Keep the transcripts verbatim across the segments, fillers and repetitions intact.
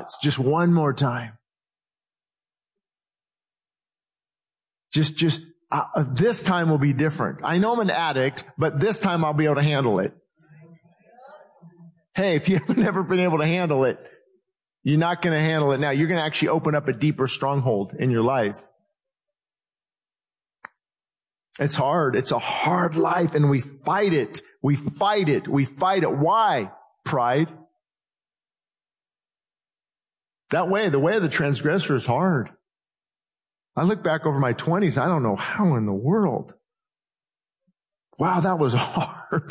shots, just one more time. Just, just, uh, this time will be different. I know I'm an addict, but this time I'll be able to handle it. Hey, if you haven't ever been able to handle it, you're not going to handle it now. You're going to actually open up a deeper stronghold in your life. It's hard. It's a hard life, and we fight it. We fight it. We fight it. Why? Pride. That way, the way of the transgressor is hard. I look back over my twenties, I don't know how in the world. Wow, that was hard.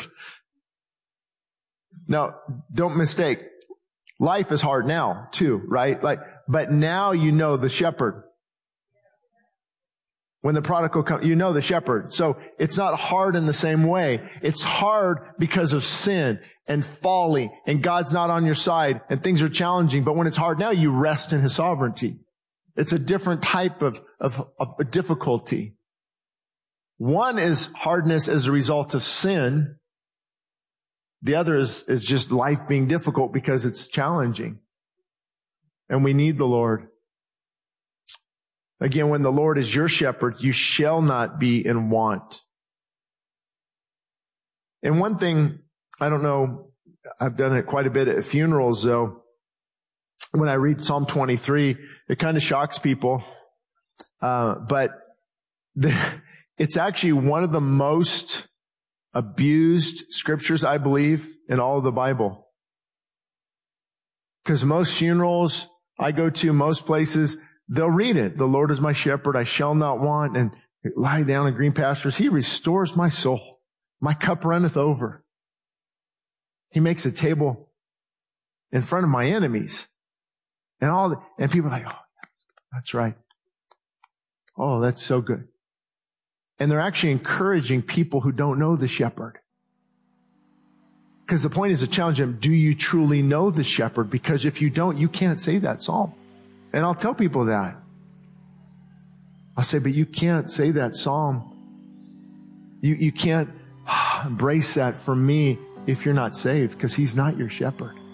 Now, don't mistake. Life is hard now, too, right? Like, but now you know the shepherd. When the prodigal comes, you know the shepherd. So it's not hard in the same way. It's hard because of sin and folly, and God's not on your side, and things are challenging. But when it's hard now, you rest in His sovereignty. It's a different type of, of, of difficulty. One is hardness as a result of sin. The other is, is just life being difficult because it's challenging. And we need the Lord. Again, when the Lord is your shepherd, you shall not be in want. And one thing, I don't know, I've done it quite a bit at funerals though. When I read Psalm twenty-three, it kind of shocks people. Uh, but the, it's actually one of the most abused scriptures, I believe, in all of the Bible. Because most funerals I go to, most places, they'll read it. The Lord is my shepherd, I shall not want, and lie down in green pastures. He restores my soul. My cup runneth over. He makes a table in front of my enemies. And all, the, and people are like, oh, that's right. Oh, that's so good. And they're actually encouraging people who don't know the shepherd. Because the point is to challenge them, do you truly know the shepherd? Because if you don't, you can't say that psalm. And I'll tell people that. I'll say, but you can't say that psalm. You, you can't embrace that for me if you're not saved, because He's not your shepherd.